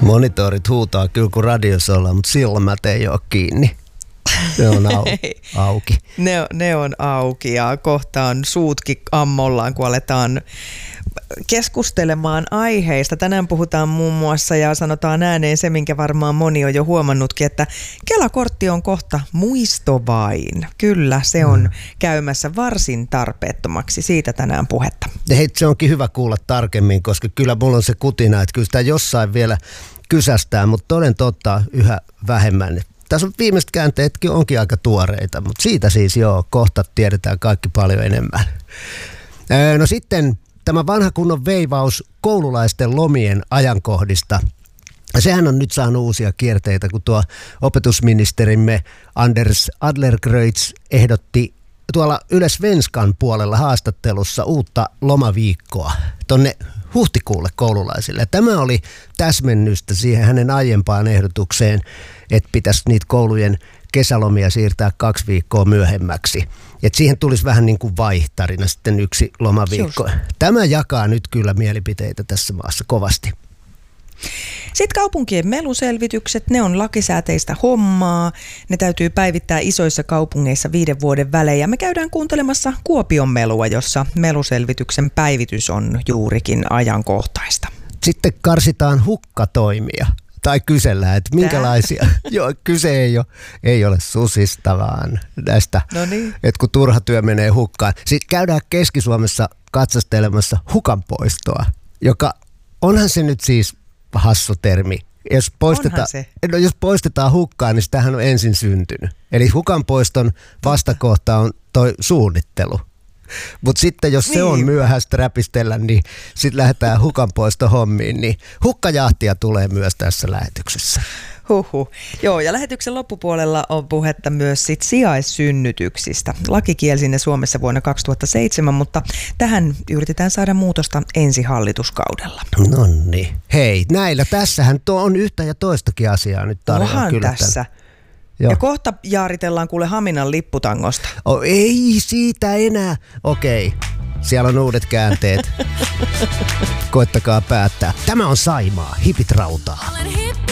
Monitorit huutaa kyllä kun radiossa ollaan, mutta silmät ei ole kiinni. Ne on auki. Ne on auki ja kohta on suutkin ammollaan, kun aletaan keskustelemaan aiheista. Tänään puhutaan muun muassa ja sanotaan ääneen se, minkä varmaan moni on jo huomannutkin, että Kela-kortti on kohta muisto vain. Kyllä, se on käymässä varsin tarpeettomaksi. Siitä tänään puhetta. Ja hei, se onkin hyvä kuulla tarkemmin, koska kyllä mulla on se kutina, että kyllä sitä jossain vielä kysästää, mutta toden totta yhä vähemmän. Tässä on viimeiset käänteetkin onkin aika tuoreita, mutta siitä siis kohta tiedetään kaikki paljon enemmän. No sitten tämä vanha kunnon veivaus koululaisten lomien ajankohdista. Sehän on nyt saanut uusia kierteitä, kun tuo opetusministerimme Anders Adlercreutz ehdotti tuolla Yle Svenskan puolella haastattelussa uutta lomaviikkoa tonne huhtikuulle koululaisille. Tämä oli täsmennystä siihen hänen aiempaan ehdotukseen, että pitäisi niitä koulujen kesälomia siirtää 2 viikkoa myöhemmäksi. Et siihen tulisi vähän niin kuin vaihtarina sitten 1 lomaviikko. Just. Tämä jakaa nyt kyllä mielipiteitä tässä maassa kovasti. Sitten kaupunkien meluselvitykset, ne on lakisääteistä hommaa. Ne täytyy päivittää isoissa kaupungeissa 5 vuoden välein. Ja me käydään kuuntelemassa Kuopion melua, jossa meluselvityksen päivitys on juurikin ajankohtaista. Sitten karsitaan hukkatoimia. Tai kysellään, että minkälaisia. Joo, kyse ei ole susista, vaan näistä, että kun turha työ menee hukkaan. Sitten käydään Keski-Suomessa katsastelemassa hukanpoistoa, joka onhan se nyt siis hassu termi. Jos poistetaan hukkaan, niin sitähän on ensin syntynyt. Eli hukanpoiston vastakohta on toi suunnittelu. Mutta sitten jos se on myöhäistä räpistellä, niin sitten lähdetään hukanpoistohommiin, niin hukkajahtia tulee myös tässä lähetyksessä. Joo, ja lähetyksen loppupuolella on puhetta myös sijaissynnytyksistä. Laki kielsi ne Suomessa vuonna 2007, mutta tähän yritetään saada muutosta ensi hallituskaudella. Nonni. Hei, näillä tässähän on yhtä ja toistakin asiaa nyt tarjolla. Kyllä tässä. Joo. Ja kohta jaaritellaan kuule Haminan lipputangosta. Ei siitä enää. Okei, siellä on uudet käänteet. Koittakaa päättää. Tämä on Saimaa, hipit rautaa.